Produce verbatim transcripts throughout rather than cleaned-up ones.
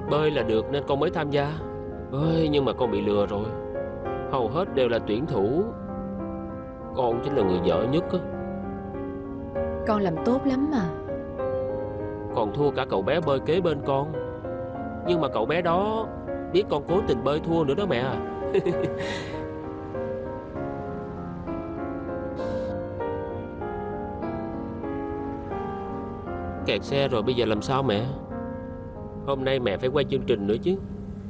Bơi là được nên con mới tham gia. Ơi, nhưng mà con bị lừa rồi. Hầu hết đều là tuyển thủ. Con chính là người dở nhất á. Con làm tốt lắm mà. Còn thua cả cậu bé bơi kế bên con. Nhưng mà cậu bé đó biết con cố tình bơi thua nữa đó mẹ à. Kẹt xe rồi bây giờ làm sao mẹ? Hôm nay mẹ phải quay chương trình nữa chứ.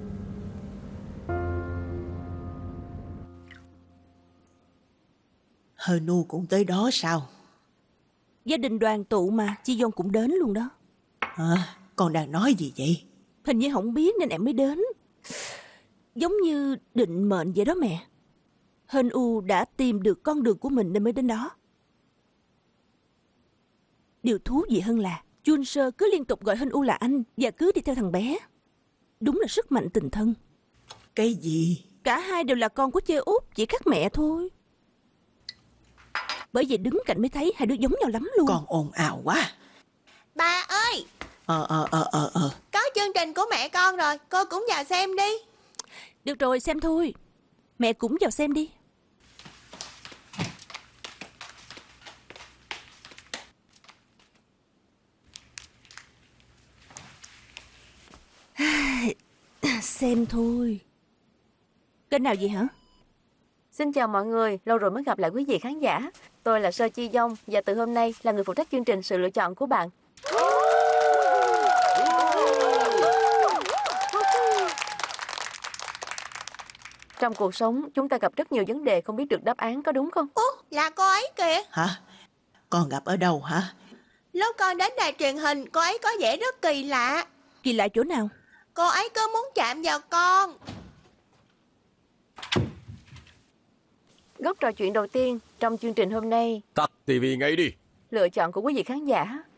Hờ Nu cũng tới đó sao? Gia đình đoàn tụ mà, Chi Dông cũng đến luôn đó. Hả? Con đang nói gì vậy? Hình như không biết nên em mới đến. Giống như định mệnh vậy đó mẹ. Hên U đã tìm được con đường của mình nên mới đến đó. Điều thú vị hơn là Jun Sơ cứ liên tục gọi Hên U là anh và cứ đi theo thằng bé. Đúng là sức mạnh tình thân. Cái gì? Cả hai đều là con của Chê Út, chỉ khác mẹ thôi. Bởi vậy đứng cạnh mới thấy hai đứa giống nhau lắm luôn. Con ồn ào quá. Bà ơi, Ờ ờ ờ ờ ờ có chương trình của mẹ con rồi, cô cũng vào xem đi. Được rồi, xem thôi. Mẹ cũng vào xem đi. Xem thôi. Kênh nào vậy hả? Xin chào mọi người, lâu rồi mới gặp lại quý vị khán giả. Tôi là Sơ Chi Dông và từ hôm nay là người phụ trách chương trình Sự Lựa Chọn của bạn. Trong cuộc sống, chúng ta gặp rất nhiều vấn đề không biết được đáp án, có đúng không? Ủa, là cô ấy kìa. Hả? Con gặp ở đâu hả? Lúc con đến đài truyền hình, cô ấy có vẻ rất kỳ lạ. Kỳ lạ chỗ nào? Cô ấy cứ muốn chạm vào con. Góc trò chuyện đầu tiên trong chương trình hôm nay, Tắt tivi ngay đi. lựa chọn của quý vị khán giả.